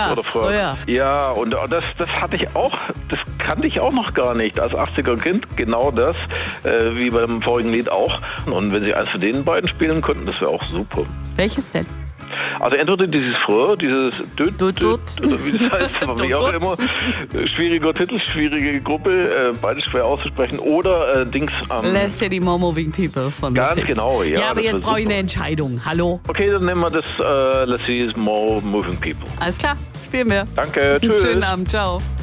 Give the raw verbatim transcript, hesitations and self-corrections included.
oder früher. früher. Ja, und das, das hatte ich auch, das kannte ich auch noch gar nicht als achtziger-Kind. Genau das, äh, wie beim vorigen Lied auch. Und wenn Sie eins von den beiden spielen könnten, das wäre auch super. Welches denn? Also entweder dieses Frö, dieses Düt, Dut, Düt, Dut. oder wie das heißt, wie auch immer. Schwieriger Titel, schwierige Gruppe, äh, beides schwer auszusprechen. Oder äh, Dings am... Ähm, Less City More Moving People von Ganz The Fix. genau, ja. Ja, aber das jetzt wird brauche ich super. eine Entscheidung. Hallo? Okay, dann nehmen wir das äh, Let's See More Moving People. Alles klar, spielen wir. Danke, tschüss. Schönen Abend, ciao.